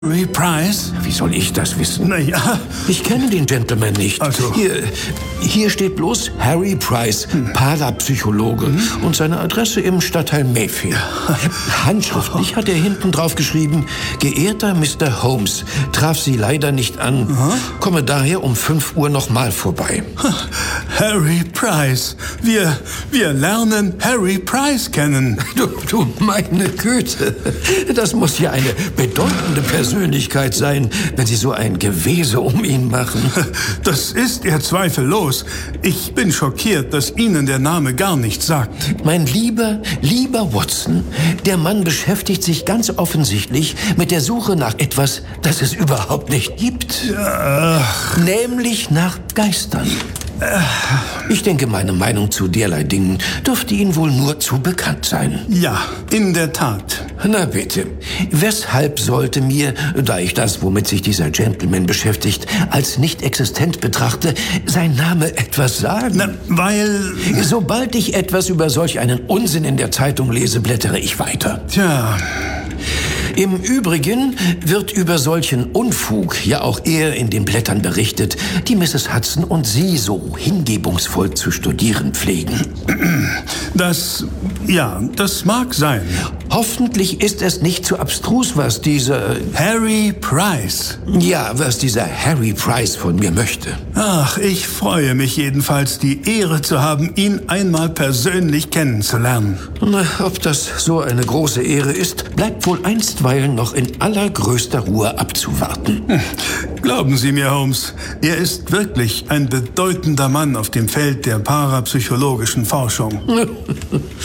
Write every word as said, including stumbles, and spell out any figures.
Harry Price? Wie soll ich das wissen? Naja. Ich kenne den Gentleman nicht. Also. Hier, hier steht bloß Harry Price, hm. Parapsychologe, hm. und seine Adresse im Stadtteil Mayfair. Handschriftlich hat er hinten drauf geschrieben: Geehrter Mister Holmes, traf Sie leider nicht an. Aha. Komme daher um fünf Uhr nochmal vorbei. Harry Price. Wir, wir lernen Harry Price kennen. Du, du meine Güte. Das muss ja eine bedeutende Persönlichkeit sein, wenn Sie so ein Gewese um ihn machen. Das ist er zweifellos. Ich bin schockiert, dass Ihnen der Name gar nichts sagt. Mein lieber, lieber Watson, der Mann beschäftigt sich ganz offensichtlich mit der Suche nach etwas, das es überhaupt nicht gibt. Ach. Nämlich nach Geistern. Ich denke, meine Meinung zu derlei Dingen dürfte Ihnen wohl nur zu bekannt sein. Ja, in der Tat. Na bitte, weshalb sollte mir, da ich das, womit sich dieser Gentleman beschäftigt, als nicht existent betrachte, sein Name etwas sagen? Na, weil... Sobald ich etwas über solch einen Unsinn in der Zeitung lese, blättere ich weiter. Tja... Im Übrigen wird über solchen Unfug ja auch eher in den Blättern berichtet, die Misses Hudson und Sie so hingebungsvoll zu studieren pflegen. Das, ja, das mag sein. Hoffentlich ist es nicht zu abstrus, was dieser... Harry Price. Ja, was dieser Harry Price von mir möchte. Ach, ich freue mich jedenfalls, die Ehre zu haben, ihn einmal persönlich kennenzulernen. Na, ob das so eine große Ehre ist, bleibt wohl einstweilen noch in allergrößter Ruhe abzuwarten. Hm. Glauben Sie mir, Holmes, er ist wirklich ein bedeutender Mann auf dem Feld der parapsychologischen Forschung.